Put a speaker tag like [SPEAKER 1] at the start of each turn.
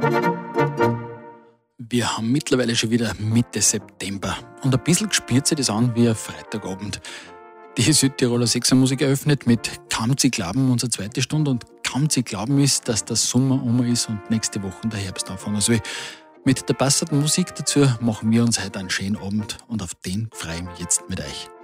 [SPEAKER 1] Wir haben mittlerweile schon wieder Mitte September und ein bisschen gespürt sich das an wie ein Freitagabend. Die Südtiroler Sechsermusik eröffnet mit Kaum Sie glauben, unsere zweite Stunde, und kaum Sie glauben ist, dass der Sommer ist und nächste Woche der Herbst anfangen soll. Mit der passenden Musik dazu machen wir uns heute einen schönen Abend und auf den freue ich mich jetzt mit euch.